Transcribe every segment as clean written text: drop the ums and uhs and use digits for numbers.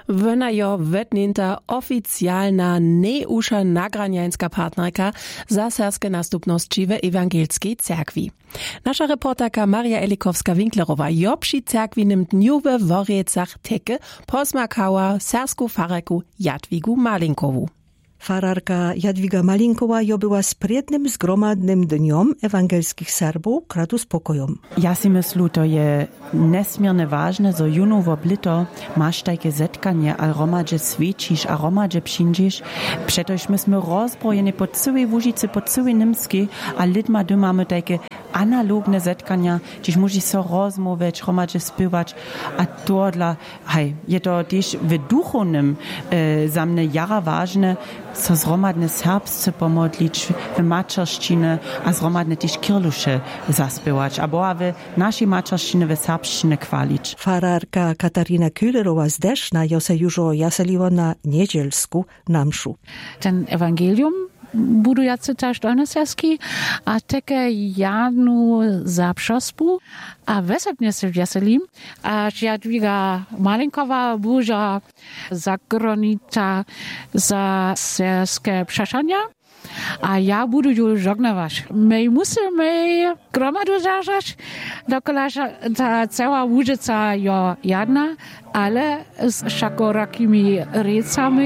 Wona jo wetnięta oficjalna neusza nagranjańska partnerka za serskie nastupności w Ewangelskiej Cerkwi. Nasza reporterka Maria Elikowska-Winklerowa jo przy cerkwinym dniu we Worjecach Teke posmakała sersku fararku Jadwigu Malinkowu. Fararka Jadwiga Malinkowa jo była sprytnym zgromadnym dniom ewangelskich Serbów kradu spokojom. Ja si myslu, to je nesmiernie ważne, zo junowo blito masz takie zetkanie, a romadze świecisz, a romadze przyjdziesz. Przetoż myśmy rozbrojeni po całej Łużycy, po całej Niemskiej, a lidma tu mamy takie analogne zetkania, gdzieś musisz so rozmawiać, romadze śpiewać, a to dla, je to też w duchownym za mnie jara ważne, so zromadne serbsce pomodlić w maczerszczynie, a zromadne też kirlusze zaspiewać, a w naszej maczerszczynie w serbszczynie chwalić. Fararka Katarina Kühlerowa z Deszna jo se już jaseliła na niedzielsku namszu. Ten Ewangelium budujący też dolnoserski, a takie jadnu za przospu, a wesepnie się wieselim, a Jadwiga Malinkowa buża zagronica za serskie przeszania, a ja budu już żegnować. My musimy gromadu zażać, dokola ta cała Łużyca jo jadna, ale z szakorakimi recami.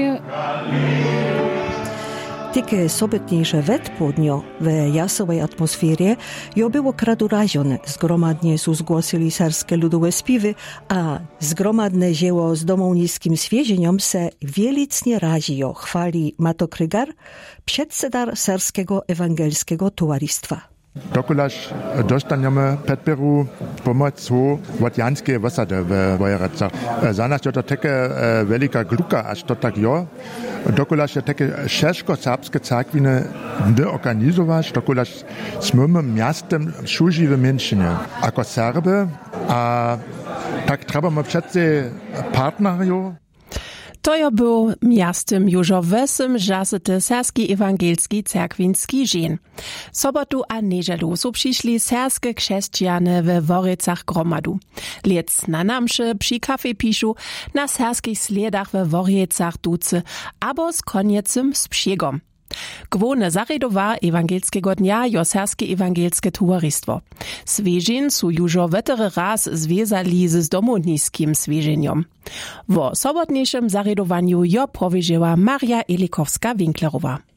Takie sobotniejsze wetpłodnio w jasowej atmosferie jo było kradu razione. Zgromadnie su zgłosili serskie ludowe śpiewy, a zgromadne dzieło z domowniskim świeżeniom se wielicnie razijo chwali Mato Krygar, przedsedar serskiego ewangelskiego towarzystwa. Dokulaž dostaneme podporu pomocą od Janskiej Wosady w Wojerecach. Za nas je to takie wielka gluka, aż to tak jo. Dokulaž je takie czeszko-serbskie cerkwiny nie organizować, dokulaž smymy miastem służy w mężczyźnie. Jako Serby, a tak trzeba przecież partnerów. To jo był miastem jużo wesym żasyty serski ewangelski cerkwinski żen. Sobotu a niedzielu su przyszli serskie chrześcijany w Worjecach gromadu. Liec na namszy przy kafe piszu, na serskich sledach w Worjecach ducy, abo z koniecym z psiegom. Główne zaredowa ewangelskiego dnia jo serskie ewangelskie towarzystwo. Swieżin su jużo wetery raz związali z domowniskim swieżeniom. W sobotniejszym zaredowaniu jo powiedziała Maria Elikowska-Winklerowa.